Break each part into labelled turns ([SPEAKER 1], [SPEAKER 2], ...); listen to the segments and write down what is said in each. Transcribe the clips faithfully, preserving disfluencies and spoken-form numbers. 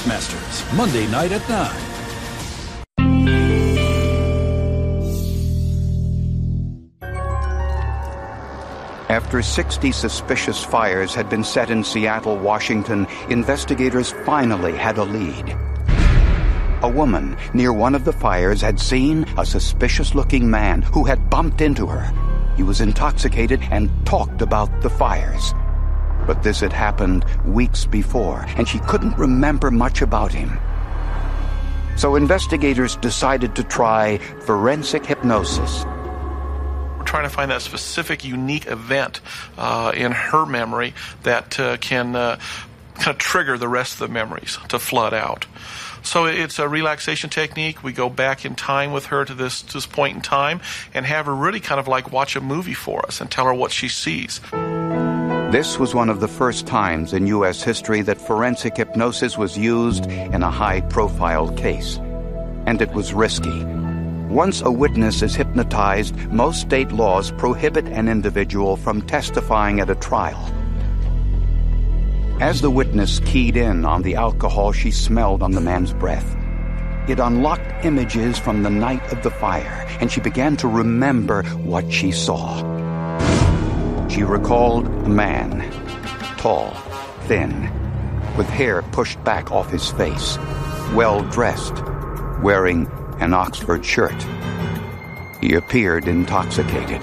[SPEAKER 1] Nightmasters, Monday night at nine.
[SPEAKER 2] After sixty suspicious fires had been set in Seattle, Washington, investigators finally had a lead. A woman near one of the fires had seen a suspicious-looking man who had bumped into her. He was intoxicated and talked about the fires. But this had happened weeks before, and she couldn't remember much about him. So investigators decided to try forensic hypnosis.
[SPEAKER 3] We're trying to find that specific, unique event uh, in her memory that uh, can uh, kind of trigger the rest of the memories to flood out. So it's a relaxation technique. We go back in time with her to this, to this point in time and have her really kind of like watch a movie for us and tell her what she sees.
[SPEAKER 2] This was one of the first times in U S history that forensic hypnosis was used in a high-profile case. And it was risky. Once a witness is hypnotized, most state laws prohibit an individual from testifying at a trial. As the witness keyed in on the alcohol she smelled on the man's breath, it unlocked images from the night of the fire, and she began to remember what she saw. She recalled a man, tall, thin, with hair pushed back off his face, well-dressed, wearing an Oxford shirt. He appeared intoxicated.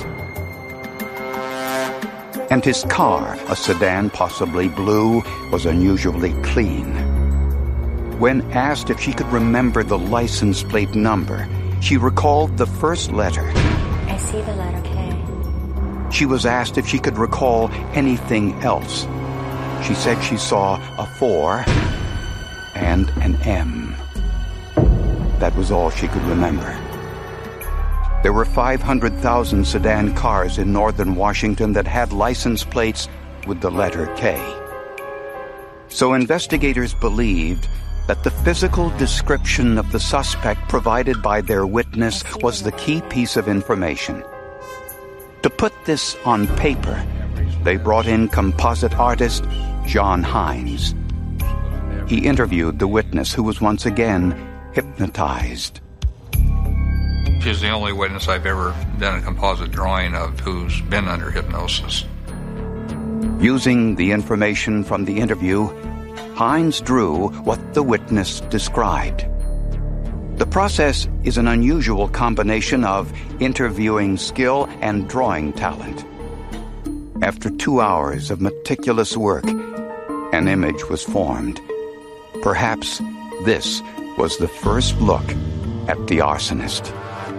[SPEAKER 2] And his car, a sedan possibly blue, was unusually clean. When asked if she could remember the license plate number, she recalled the first letter.
[SPEAKER 4] I see the letter K.
[SPEAKER 2] She was asked if she could recall anything else. She said she saw a four and an M. That was all she could remember. There were five hundred thousand sedan cars in northern Washington that had license plates with the letter K. So investigators believed that the physical description of the suspect provided by their witness was the key piece of information. To put this on paper, they brought in composite artist John Hines. He interviewed the witness, who was once again hypnotized.
[SPEAKER 5] She's the only witness I've ever done a composite drawing of who's been under hypnosis.
[SPEAKER 2] Using the information from the interview, Hines drew what the witness described. The process is an unusual combination of interviewing skill and drawing talent. After two hours of meticulous work, an image was formed. Perhaps this was the first look at the arsonist.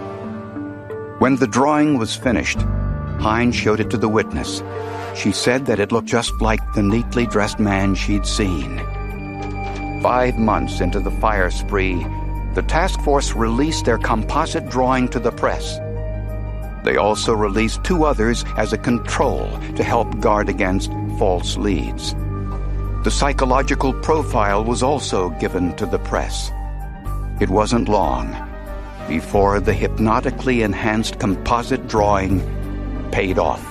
[SPEAKER 2] When the drawing was finished, Hines showed it to the witness. She said that it looked just like the neatly dressed man she'd seen. Five months into the fire spree, the task force released their composite drawing to the press. They also released two others as a control to help guard against false leads. The psychological profile was also given to the press. It wasn't long before the hypnotically enhanced composite drawing paid off.